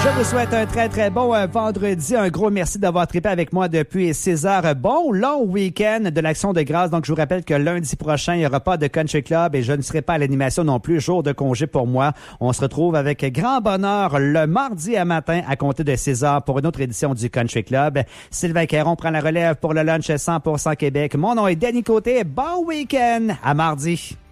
Je vous souhaite un très, très bon vendredi. Un gros merci d'avoir trippé avec moi depuis 6 heures. Bon long week-end de l'Action de grâce. Donc, je vous rappelle que lundi prochain, il n'y aura pas de Country Club et je ne serai pas à l'animation non plus. Jour de congé pour moi. On se retrouve avec grand bonheur le mardi à matin à compter de 6 heures pour une autre édition du Country Club. Sylvain Caron prend la relève pour le lunch 100% Québec. Mon nom est Danny Côté. Bon week-end. À mardi.